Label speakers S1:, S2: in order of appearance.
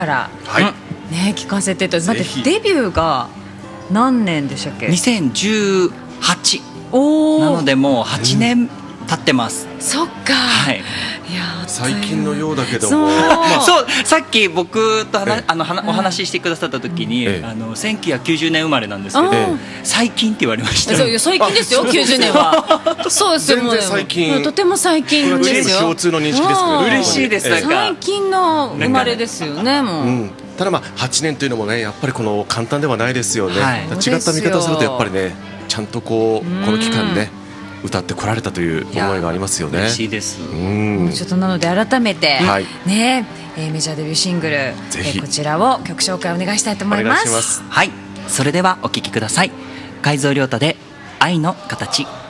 S1: から
S2: はい
S1: ね聞かせてと。だってデビューが何年でしたっけ
S3: 2018なのでもう8年経ってます。
S1: そっか、
S3: はい、
S1: いや
S2: 最近のようだけども
S3: そうさっき僕とお話ししてくださった時に、1990年生まれなんですけど、最近って言われました。
S1: そう最近ですよ90年はそうですよ。
S2: 全然最近、
S1: とても最近ですよ。
S2: 共通の認識ですから
S3: 嬉しいです。なんか
S1: 最近の生まれですよね。もう、
S2: ただ8年というのもねやっぱりこの簡単ではないですよね、
S3: はい、
S2: 違った見方をするとやっぱりねちゃんとこの期間ね歌ってこられたという思いがありますよね。
S3: 嬉しいです。
S1: ちょっとなので改めて、ねメジャーデビューシングルこちらを曲紹介お願いしたいと思います。
S3: はい、それではお聴きください。海蔵亮太で愛の形。